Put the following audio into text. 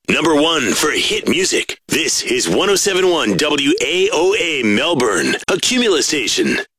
Number 1 for hit music. This is 107.1 WAOA Melbourne, a Cumulus station.